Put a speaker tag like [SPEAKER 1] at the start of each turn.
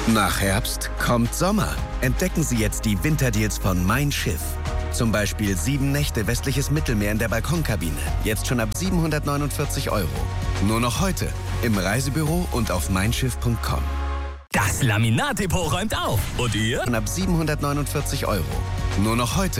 [SPEAKER 1] Nach Herbst kommt Sommer. Entdecken Sie jetzt die Winterdeals von Mein Schiff. Zum Beispiel 7 Nächte westliches Mittelmeer in der Balkonkabine. Jetzt schon ab 749 €. Nur noch heute im Reisebüro und auf meinschiff.com.
[SPEAKER 2] Das Laminat-Depot räumt auf. Und ihr?
[SPEAKER 1] Ab 749 €. Nur noch heute